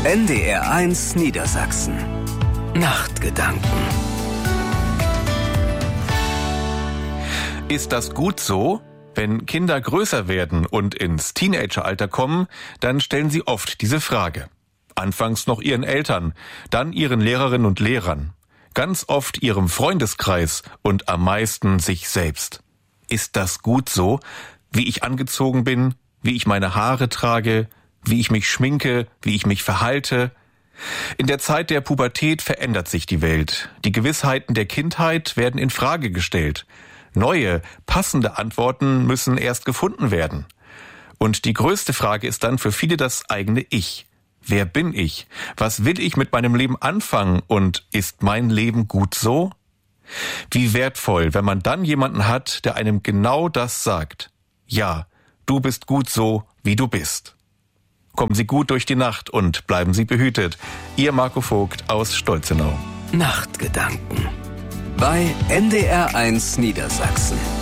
NDR1 Niedersachsen. Nachtgedanken. Ist das gut so? Wenn Kinder größer werden und ins Teenageralter kommen, dann stellen sie oft diese Frage. Anfangs noch ihren Eltern, dann ihren Lehrerinnen und Lehrern, ganz oft ihrem Freundeskreis und am meisten sich selbst. Ist das gut so? Wie ich angezogen bin, wie ich meine Haare trage, wie ich mich schminke, wie ich mich verhalte? In der Zeit der Pubertät verändert sich die Welt. Die Gewissheiten der Kindheit werden in Frage gestellt. Neue, passende Antworten müssen erst gefunden werden. Und die größte Frage ist dann für viele das eigene Ich. Wer bin ich? Was will ich mit meinem Leben anfangen? Und ist mein Leben gut so? Wie wertvoll, wenn man dann jemanden hat, der einem genau das sagt. Ja, du bist gut so, wie du bist. Kommen Sie gut durch die Nacht und bleiben Sie behütet. Ihr Marco Vogt aus Stolzenau. Nachtgedanken bei NDR1 Niedersachsen.